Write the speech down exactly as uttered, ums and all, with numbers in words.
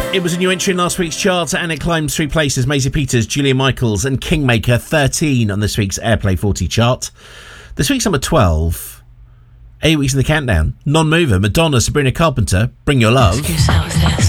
It was a new entry in last week's chart, and it climbs three places. Maisie Peters, Julia Michaels and Kingmaker, thirteen on this week's Airplay forty chart. This week's number twelve, eight weeks in the countdown, non-mover, Madonna, Sabrina Carpenter, Bring Your Love. Ask yourself this.